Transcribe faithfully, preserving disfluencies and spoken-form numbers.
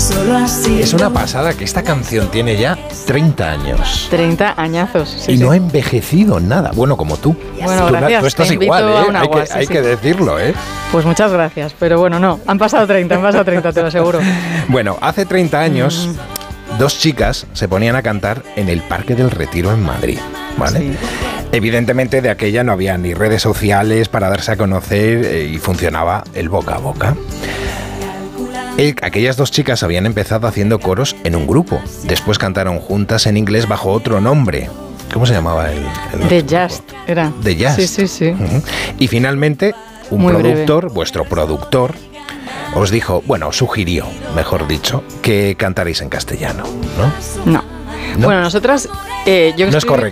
Solo así. Es una pasada que esta canción tiene ya treinta años. treinta añazos. Sí, y sí. no ha envejecido nada. Bueno, como tú. Bueno, tú, gracias. tú estás Te invito igual, a ¿eh? un Hay, agua, que, sí, hay sí. que decirlo, ¿eh? Pues muchas gracias, pero bueno, no, han pasado treinta, han pasado treinta, te lo aseguro. Bueno, hace treinta años, mm. dos chicas se ponían a cantar en el Parque del Retiro en Madrid, ¿vale? Sí. Evidentemente de aquella no había ni redes sociales para darse a conocer eh, y funcionaba el boca a boca. El, aquellas dos chicas habían empezado haciendo coros en un grupo. Después cantaron juntas en inglés bajo otro nombre. ¿Cómo se llamaba el, el The Just era. The Just. Sí, sí, sí. Uh-huh. Y finalmente un Muy productor, breve. vuestro productor, os dijo, bueno, os sugirió, mejor dicho, que cantaréis en castellano, ¿no? No. ¿No? Bueno, nosotras... Eh, yo no es correcto,